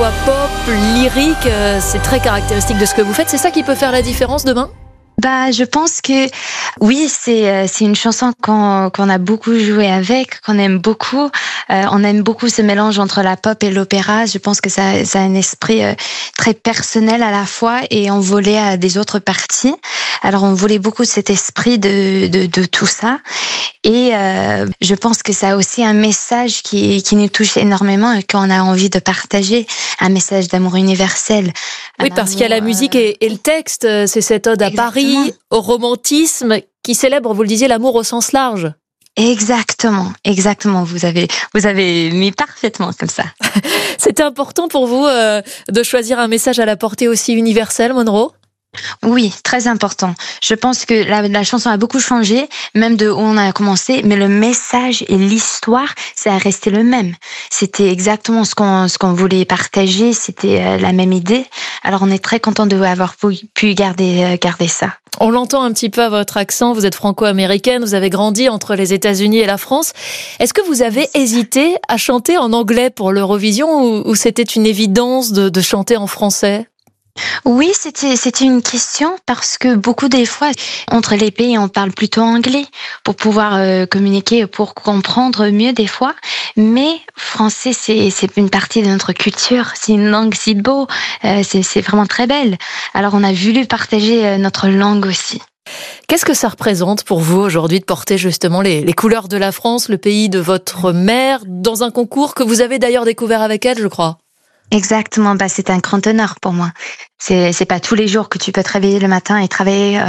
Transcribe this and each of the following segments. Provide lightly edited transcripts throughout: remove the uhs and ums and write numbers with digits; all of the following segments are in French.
fois pop, lyrique, c'est très caractéristique de ce que vous faites. C'est ça qui peut faire la différence demain ? Je pense que oui, c'est une chanson qu'on a beaucoup joué avec, qu'on aime beaucoup. On aime beaucoup ce mélange entre la pop et l'opéra. Je pense que ça a un esprit très personnel à la fois et envolé à des autres parties. Alors on voulait beaucoup cet esprit de tout ça. Et je pense que ça a aussi un message qui nous touche énormément et qu'on a envie de partager, un message d'amour universel. Oui, parce qu'il y a la musique et le texte, c'est cette ode à Paris, au romantisme, qui célèbre, vous le disiez, l'amour au sens large. Exactement. Vous avez mis parfaitement comme ça. C'était important pour vous de choisir un message à la portée aussi universelle, Monroe ? Oui, très important. Je pense que la chanson a beaucoup changé, même de où on a commencé, mais le message et l'histoire, ça a resté le même. C'était exactement ce qu'on voulait partager, c'était la même idée. Alors on est très content de avoir pu garder ça. On l'entend un petit peu à votre accent, vous êtes franco-américaine, vous avez grandi entre les États-Unis et la France. Est-ce que vous avez hésité à chanter en anglais pour l'Eurovision ou c'était une évidence de chanter en français ? Oui, c'était une question parce que beaucoup des fois, entre les pays, on parle plutôt anglais pour pouvoir communiquer, pour comprendre mieux des fois. Mais français, c'est une partie de notre culture. C'est une langue si beau, c'est vraiment très belle. Alors, on a voulu partager notre langue aussi. Qu'est-ce que ça représente pour vous aujourd'hui de porter justement les couleurs de la France, le pays de votre mère, dans un concours que vous avez d'ailleurs découvert avec elle, je crois ? Exactement, c'est un grand honneur pour moi. C'est pas tous les jours que tu peux te réveiller le matin et travailler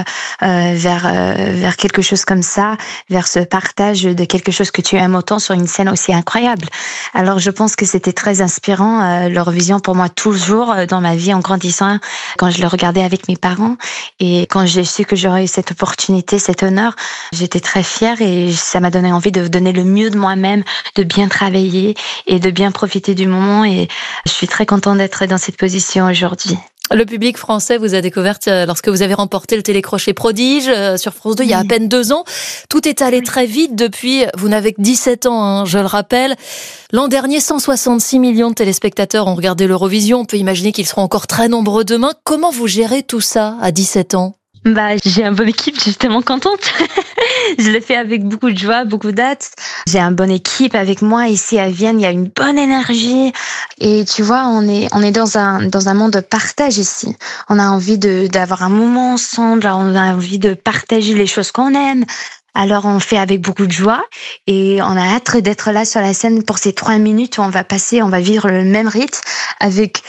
vers quelque chose comme ça, vers ce partage de quelque chose que tu aimes autant sur une scène aussi incroyable. Alors je pense que c'était très inspirant, l'Eurovision pour moi toujours dans ma vie en grandissant, quand je le regardais avec mes parents et quand j'ai su que j'aurais eu cette opportunité, cet honneur, j'étais très fière et ça m'a donné envie de donner le mieux de moi-même, de bien travailler et de bien profiter du moment et je suis très contente d'être dans cette position aujourd'hui. Le public français vous a découverte lorsque vous avez remporté le télécrochet prodige sur France 2 il y a à peine 2 ans. Tout est allé très vite depuis, vous n'avez que 17 ans, je le rappelle. L'an dernier, 166 millions de téléspectateurs ont regardé l'Eurovision. On peut imaginer qu'ils seront encore très nombreux demain. Comment vous gérez tout ça à 17 ans ? J'ai une bonne équipe, je suis tellement contente. Je le fais avec beaucoup de joie, beaucoup d'hâte. J'ai une bonne équipe avec moi ici à Vienne, il y a une bonne énergie. Et tu vois, on est dans un monde de partage ici. On a envie d'avoir un moment ensemble, on a envie de partager les choses qu'on aime. Alors on fait avec beaucoup de joie et on a hâte d'être là sur la scène pour ces 3 minutes où on va vivre le même rythme avec,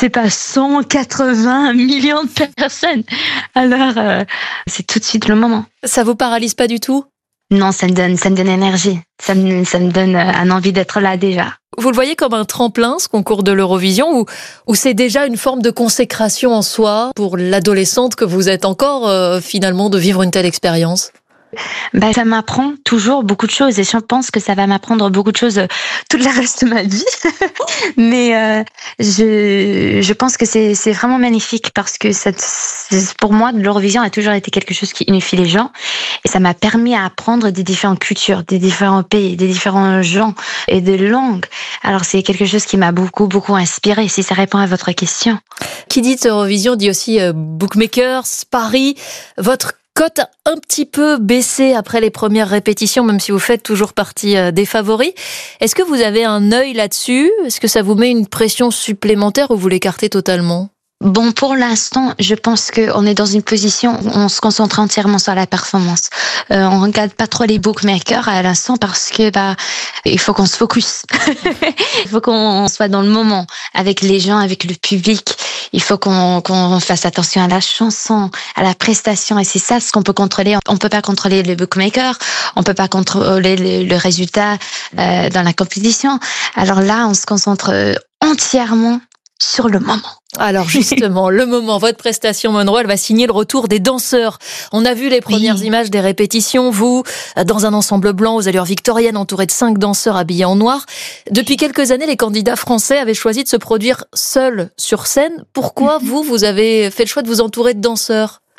180 millions de personnes. Alors c'est tout de suite le moment. Ça vous paralyse pas du tout ? Non, ça me donne énergie. Ça me donne un envie d'être là déjà. Vous le voyez comme un tremplin, ce concours de l'Eurovision, ou c'est déjà une forme de consécration en soi pour l'adolescente que vous êtes encore finalement de vivre une telle expérience ? Ça m'apprend toujours beaucoup de choses et je pense que ça va m'apprendre beaucoup de choses tout le reste de ma vie. Mais je pense que c'est vraiment magnifique parce que pour moi, l'Eurovision a toujours été quelque chose qui unifie les gens et ça m'a permis à apprendre des différentes cultures, des différents pays, des différents gens et des langues. Alors c'est quelque chose qui m'a beaucoup inspiré, si ça répond à votre question. Qui dit Eurovision dit aussi bookmakers, paris, votre cote a un petit peu baissé après les premières répétitions, même si vous faites toujours partie des favoris. Est-ce que vous avez un œil là-dessus ? Est-ce que ça vous met une pression supplémentaire ou vous l'écartez totalement ? Bon, pour l'instant, je pense qu'on est dans une position où on se concentre entièrement sur la performance. On regarde pas trop les bookmakers à l'instant parce que il faut qu'on se focus. Il faut qu'on soit dans le moment avec les gens, avec le public. Il faut qu'on fasse attention à la chanson, à la prestation et c'est ça ce qu'on peut contrôler. On peut pas contrôler les bookmakers, on peut pas contrôler le résultat dans la compétition. Alors là, on se concentre entièrement sur le moment. Alors justement, le moment, votre prestation Monroe, elle va signer le retour des danseurs. On a vu les premières images des répétitions, vous, dans un ensemble blanc aux allures victoriennes, entouré de 5 danseurs habillés en noir. Depuis quelques années, les candidats français avaient choisi de se produire seuls sur scène. Pourquoi vous avez fait le choix de vous entourer de danseurs ?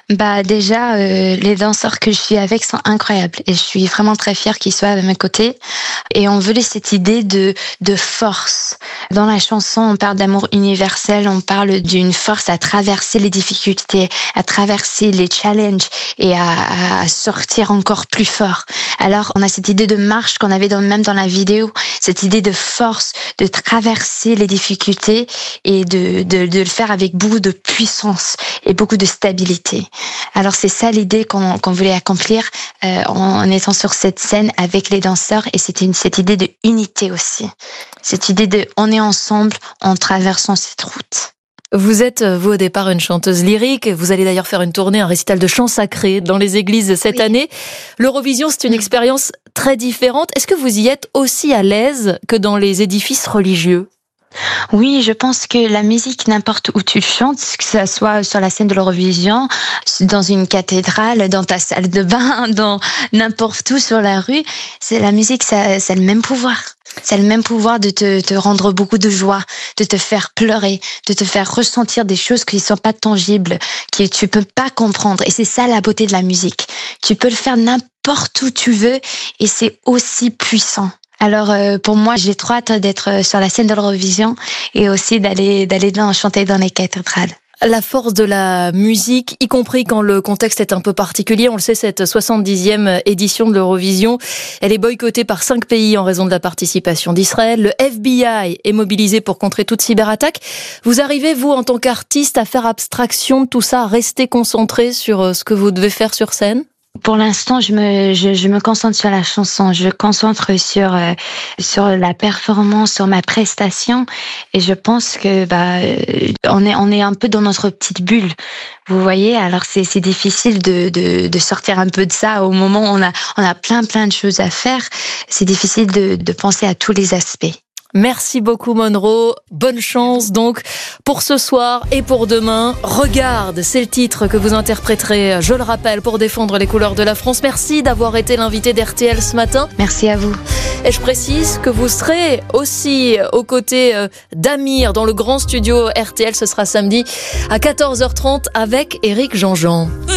Bah déjà, les danseurs que je suis avec sont incroyables et je suis vraiment très fière qu'ils soient à mes côtés. Et on voulait cette idée de force. Dans la chanson, on parle d'amour universel, on parle d'une force à traverser les difficultés, à traverser les challenges et à sortir encore plus fort. Alors, on a cette idée de marche qu'on avait même dans la vidéo, cette idée de force, de traverser les difficultés et de le faire avec beaucoup de puissance et beaucoup de stabilité. Alors c'est ça l'idée qu'on voulait accomplir en étant sur cette scène avec les danseurs, et c'était cette idée de unité aussi, cette idée de on est ensemble en traversant cette route. Vous êtes, vous, au départ, une chanteuse lyrique. Vous allez d'ailleurs faire une tournée, un récital de chants sacrés dans les églises cette année. L'Eurovision, c'est une expérience très différente. Est-ce que vous y êtes aussi à l'aise que dans les édifices religieux ? Oui, je pense que la musique, n'importe où tu chantes, que ça soit sur la scène de l'Eurovision, dans une cathédrale, dans ta salle de bain, dans n'importe où sur la rue, c'est la musique, ça a le même pouvoir. C'est le même pouvoir de te rendre beaucoup de joie, de te faire pleurer, de te faire ressentir des choses qui ne sont pas tangibles, que tu peux pas comprendre. Et c'est ça la beauté de la musique. Tu peux le faire n'importe où tu veux et c'est aussi puissant. Alors pour moi, j'ai trop hâte d'être sur la scène de l'Eurovision et aussi d'aller chanter dans les cathédrales. La force de la musique, y compris quand le contexte est un peu particulier. On le sait, cette 70e édition de l'Eurovision, elle est boycottée par 5 pays en raison de la participation d'Israël. Le FBI est mobilisé pour contrer toute cyberattaque. Vous arrivez, vous, en tant qu'artiste, à faire abstraction de tout ça, à rester concentré sur ce que vous devez faire sur scène ? Pour l'instant, je me concentre sur la chanson, je me concentre sur la performance, sur ma prestation, et je pense que on est un peu dans notre petite bulle. Vous voyez, alors c'est difficile de sortir un peu de ça au moment où on a plein de choses à faire. C'est difficile de penser à tous les aspects. Merci beaucoup Monroe, bonne chance donc pour ce soir et pour demain. Regarde, c'est le titre que vous interpréterez, je le rappelle, pour défendre les couleurs de la France. Merci d'avoir été l'invité d'RTL ce matin. Merci à vous. Et je précise que vous serez aussi aux côtés d'Amir dans le grand studio RTL, ce sera samedi à 14h30 avec Éric Jean-Jean.